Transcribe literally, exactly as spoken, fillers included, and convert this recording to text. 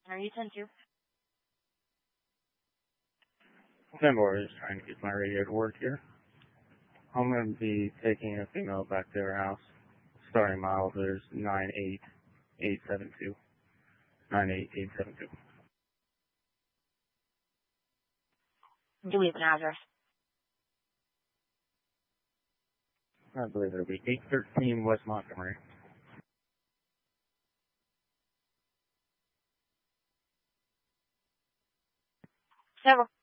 Are you ten two? Denver is trying to get my radio to work here. I'm going to be taking a female back to her house. Starting miles is nine eight eight seven two. nine eight eight seven two. Do we have an address? I believe it'll be eight thirteen West Montgomery. Several.